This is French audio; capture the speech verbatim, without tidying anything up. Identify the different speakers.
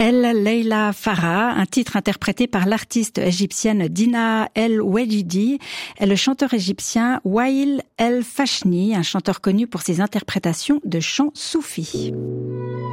Speaker 1: El Leila Farah, un titre interprété par l'artiste égyptienne Dina El Wedidi et le chanteur égyptien Wael El Fachni, un chanteur connu pour ses interprétations de chants soufis.